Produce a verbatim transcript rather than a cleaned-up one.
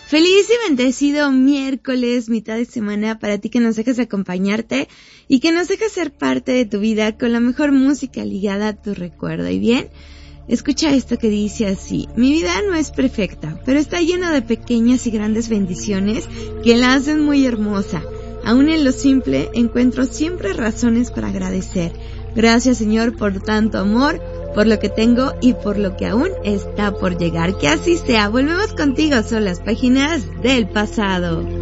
Feliz y bendecido miércoles, mitad de semana, para ti que nos dejas acompañarte y que nos dejas ser parte de tu vida con la mejor música ligada a tu recuerdo. Y bien, escucha esto que dice así: mi vida no es perfecta, pero está llena de pequeñas y grandes bendiciones que la hacen muy hermosa. Aún en lo simple encuentro siempre razones para agradecer. Gracias, Señor, por tanto amor, por lo que tengo y por lo que aún está por llegar. Que así sea. Volvemos contigo, son las páginas del pasado.